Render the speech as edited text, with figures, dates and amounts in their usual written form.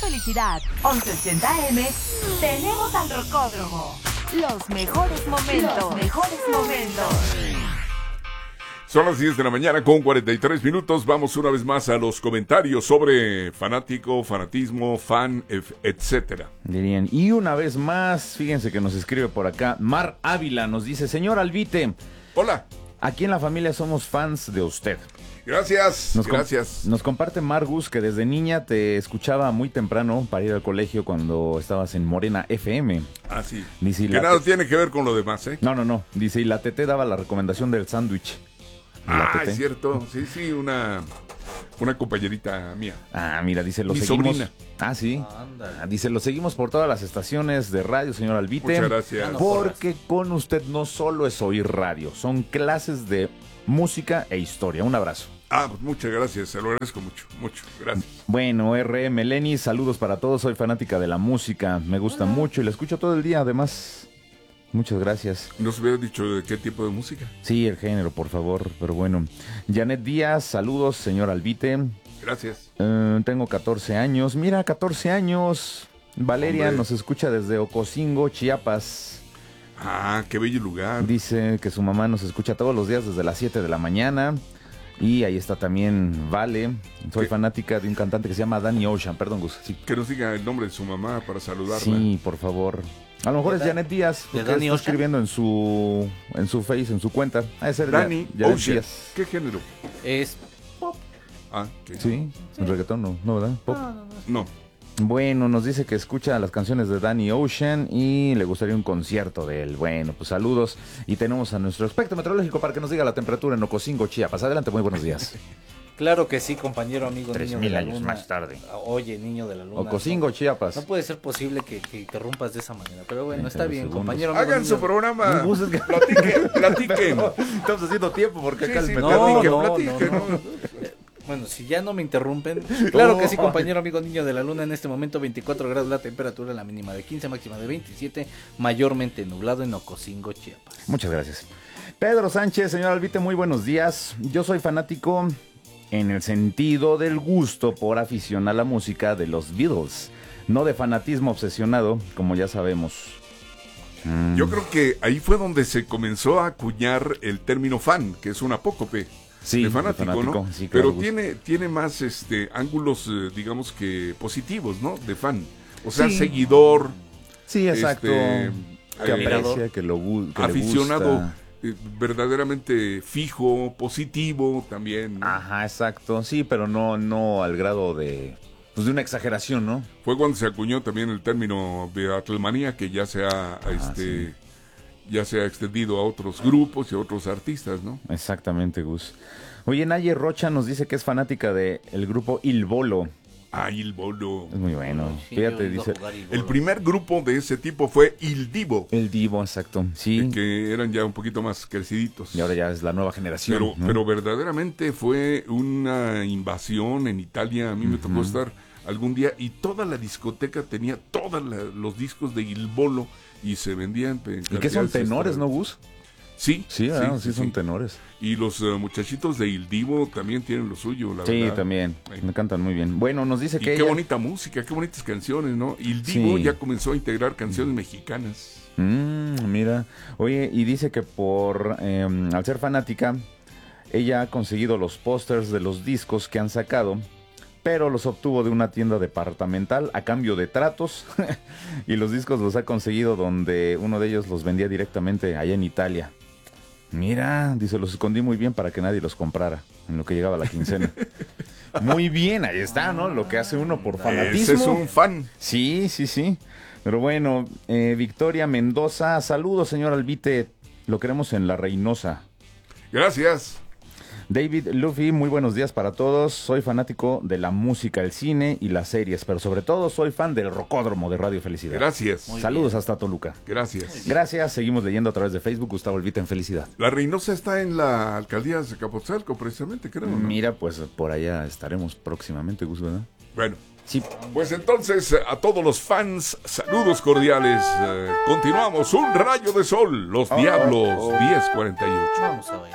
Felicidad, 1180M, tenemos al Rocódromo. Los mejores momentos. Los mejores momentos. Son las 10 de la mañana con 43 minutos. Vamos una vez más a los comentarios sobre fanático, fanatismo, fan, etcétera. Dirían, y una vez más, fíjense que nos escribe por acá, Mar Ávila nos dice, señor Albite. Hola. Aquí en la familia somos fans de usted. Gracias, gracias. Nos comparte Margus que desde niña te escuchaba muy temprano para ir al colegio cuando estabas en Morena FM. Ah, sí. Dice, que nada tiene que ver con lo demás, ¿eh? No. Dice, y la Tete daba la recomendación del sándwich. Ah, es cierto. Sí, una compañerita mía. Ah, mira, dice, lo Mi seguimos. sobrina. Ah, sí. Dice, lo seguimos por todas las estaciones de radio, señor Albite. Muchas gracias. Porque con usted no solo es oír radio, son clases de música e historia. Un abrazo. Ah, pues muchas gracias, se lo agradezco mucho, gracias. Bueno, RM Lenny, saludos para todos, soy fanática de la música, me gusta mucho y la escucho todo el día, además. Muchas gracias. ¿Nos hubiera dicho de qué tipo de música? Sí, el género, por favor, pero bueno. Janet Díaz, saludos, señor Albite. Gracias. Tengo 14 años, mira, 14 años. Valeria nos escucha desde Ocosingo, Chiapas. Ah, qué bello lugar. Dice que su mamá nos escucha todos los días desde las 7 de la mañana. Y ahí está también Vale. Soy fanática de un cantante que se llama Danny Ocean. Perdón, Gus. Sí. Que nos diga el nombre de su mamá para saludarla. Sí, por favor. A lo mejor es Janet Díaz, que está escribiendo en su Face, en su cuenta. Ha de ser Danny Janet Ocean. Díaz. ¿Qué género? Es pop. Ah, ¿qué? Sí, el reggaetón no, ¿verdad? Pop. No. Bueno, nos dice que escucha las canciones de Danny Ocean y le gustaría un concierto de él. Bueno, pues saludos. Y tenemos a nuestro experto meteorológico para que nos diga la temperatura en Ocosingo, Chiapas. Adelante, muy buenos días. Claro que sí, compañero, amigo, niño de la años luna. más tarde. Oye, niño de la luna. Ocosingo, Chiapas. No puede ser posible que interrumpas de esa manera, pero bueno, está bien, compañero. Hagan su programa. Platiquen. Estamos haciendo tiempo porque acá el platiquen. Bueno, si ya no me interrumpen. Claro que sí, compañero, amigo, niño de la luna. En este momento 24 grados la temperatura, la mínima de 15, máxima de 27, mayormente nublado en Ocosingo, Chiapas. Muchas gracias. Pedro Sánchez, señor Albite, muy buenos días. Yo soy fanático en el sentido del gusto por afición a la música de los Beatles, no de fanatismo obsesionado, como ya sabemos. Yo creo que ahí fue donde se comenzó a acuñar el término fan, que es un apócope. Sí, de fanático, ¿no? Sí, claro, pero tiene más ángulos, digamos que positivos, ¿no? De fan. O sea, sí. Seguidor. Sí, exacto. Que aprecia, que aficionado, le gusta. Verdaderamente fijo, positivo también, ¿no? Ajá, exacto. Sí, pero no al grado de una exageración, ¿no? Fue cuando se acuñó también el término Beatlemanía, que ya se ha sí. ya se ha extendido a otros grupos y a otros artistas, ¿no? Exactamente, Gus. Oye, Naye Rocha nos dice que es fanática del grupo Il Bolo. Ah, Il Bolo. Es muy bueno. Sí, fíjate, dice. El primer grupo de ese tipo fue Il Divo. El Divo, exacto. Sí. Que eran ya un poquito más creciditos. Y ahora ya es la nueva generación. Pero verdaderamente fue una invasión en Italia. A mí me tocó estar algún día y toda la discoteca tenía todos los discos de Il Bolo y se vendían. ¿Y qué son tenores, no, Gus? Sí, sí, son tenores. Y los muchachitos de Il Divo también tienen lo suyo, la verdad. Sí, también, me cantan muy bien. Bueno, nos dice que qué bonita música, qué bonitas canciones, ¿no? Il Divo ya comenzó a integrar canciones mexicanas. Mira, oye, y dice que al ser fanática, ella ha conseguido los pósters de los discos que han sacado, pero los obtuvo de una tienda departamental a cambio de tratos y los discos los ha conseguido donde uno de ellos los vendía directamente allá en Italia. Mira, dice, los escondí muy bien para que nadie los comprara en lo que llegaba la quincena. Muy bien, ahí está, ¿no? Lo que hace uno por fanatismo. Ese es un fan. Sí. Pero bueno, Victoria Mendoza, saludos, señor Albite, lo queremos en La Reynosa. Gracias. David Luffy, muy buenos días para todos. Soy fanático de la música, el cine y las series, pero sobre todo soy fan del Rocódromo de Radio Felicidad. Gracias. Saludos hasta Toluca. Gracias. Gracias, seguimos leyendo a través de Facebook. Gustavo Elvita en Felicidad. La Reynosa está en la alcaldía de Zacapotzalco, precisamente, creo, ¿no? Mira, pues por allá estaremos próximamente, Gus, ¿verdad? Bueno. Sí. Pues entonces, a todos los fans, saludos cordiales. Continuamos, un rayo de sol, los Diablos, 10:48. Vamos a ver.